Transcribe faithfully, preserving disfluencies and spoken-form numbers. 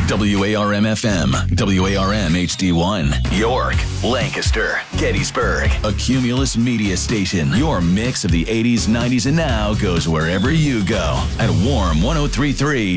W A R M F M, W A R M H D one, York, Lancaster, Gettysburg, a Cumulus media station. Your mix of the eighties, nineties, and now goes wherever you go at Warm one oh three point three